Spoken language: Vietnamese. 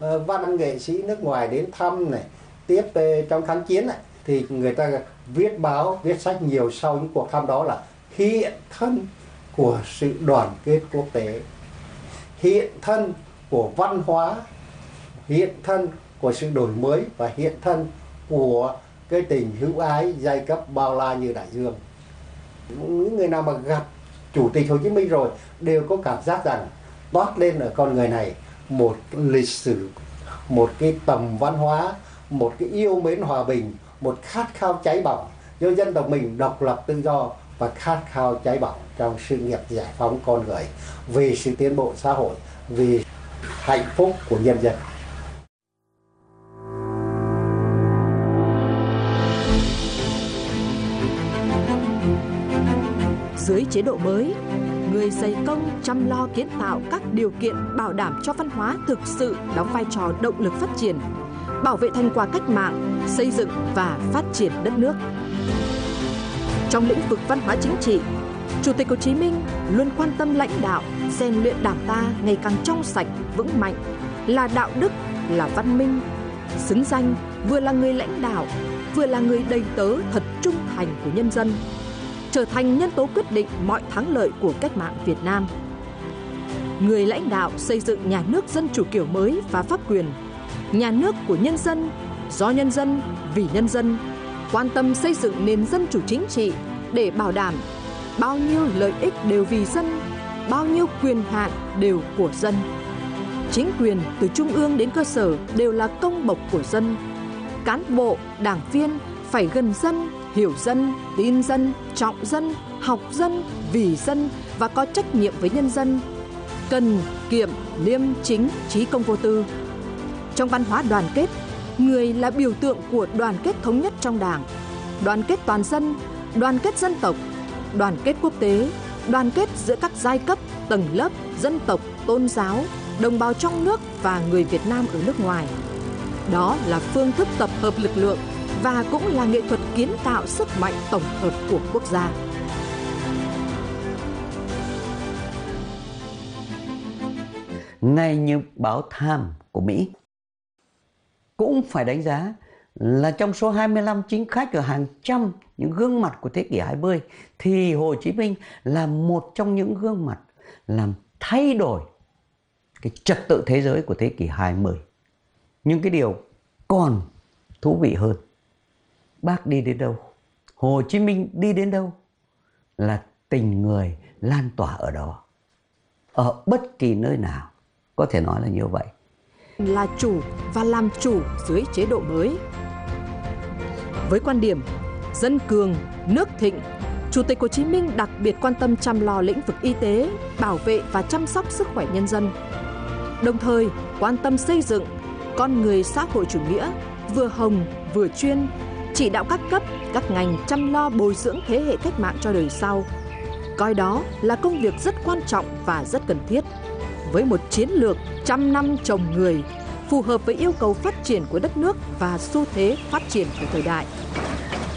văn nghệ sĩ nước ngoài đến thăm này, tiếp trong kháng chiến này, thì người ta viết báo, viết sách nhiều sau những cuộc thăm đó là hiện thân của sự đoàn kết quốc tế, hiện thân của văn hóa, hiện thân của sự đổi mới và hiện thân của cái tình hữu ái giai cấp bao la như đại dương. Những người nào mà gặp Chủ tịch Hồ Chí Minh rồi đều có cảm giác rằng toát lên ở con người này một lịch sử, một cái tầm văn hóa, một cái yêu mến hòa bình, một khát khao cháy bỏng cho dân tộc mình độc lập tự do và khát khao cháy bỏng trong sự nghiệp giải phóng con người, vì sự tiến bộ xã hội, vì hạnh phúc của nhân dân. Dưới chế độ mới, người dày công chăm lo kiến tạo các điều kiện bảo đảm cho văn hóa thực sự đóng vai trò động lực phát triển, bảo vệ thành quả cách mạng, xây dựng và phát triển đất nước. Trong lĩnh vực văn hóa chính trị, Chủ tịch Hồ Chí Minh luôn quan tâm lãnh đạo, rèn luyện Đảng ta ngày càng trong sạch, vững mạnh, là đạo đức, là văn minh, xứng danh vừa là người lãnh đạo, vừa là người đầy tớ thật trung thành của nhân dân, trở thành nhân tố quyết định mọi thắng lợi của cách mạng Việt Nam. Người lãnh đạo xây dựng nhà nước dân chủ kiểu mới và pháp quyền, nhà nước của nhân dân, do nhân dân, vì nhân dân, quan tâm xây dựng nền dân chủ chính trị để bảo đảm bao nhiêu lợi ích đều vì dân, bao nhiêu quyền hạn đều của dân. Chính quyền từ trung ương đến cơ sở đều là công bộc của dân. Cán bộ, đảng viên phải gần dân, hiểu dân, tin dân, trọng dân, học dân, vì dân và có trách nhiệm với nhân dân. Cần, kiệm, liêm chính, trí công vô tư. Trong văn hóa đoàn kết, người là biểu tượng của đoàn kết thống nhất trong Đảng, đoàn kết toàn dân, đoàn kết dân tộc, đoàn kết quốc tế, đoàn kết giữa các giai cấp, tầng lớp, dân tộc, tôn giáo, đồng bào trong nước và người Việt Nam ở nước ngoài. Đó là phương thức tập hợp lực lượng và cũng là nghệ thuật kiến tạo sức mạnh tổng hợp của quốc gia. Ngay như báo Time của Mỹ cũng phải đánh giá là trong số 25 chính khách ở hàng trăm những gương mặt của thế kỷ 20 thì Hồ Chí Minh là một trong những gương mặt làm thay đổi cái trật tự thế giới của thế kỷ 20. Nhưng cái điều còn thú vị hơn, bác đi đến đâu, Hồ Chí Minh đi đến đâu là tình người lan tỏa ở đó, ở bất kỳ nơi nào, có thể nói là như vậy. Là chủ và làm chủ dưới chế độ mới. Với quan điểm dân cường, nước thịnh, Chủ tịch Hồ Chí Minh đặc biệt quan tâm chăm lo lĩnh vực y tế, bảo vệ và chăm sóc sức khỏe nhân dân. Đồng thời quan tâm xây dựng con người xã hội chủ nghĩa, vừa hồng vừa chuyên, chỉ đạo các cấp, các ngành chăm lo bồi dưỡng thế hệ cách mạng cho đời sau. Coi đó là công việc rất quan trọng và rất cần thiết, với một chiến lược trăm năm trồng người, phù hợp với yêu cầu phát triển của đất nước và xu thế phát triển của thời đại.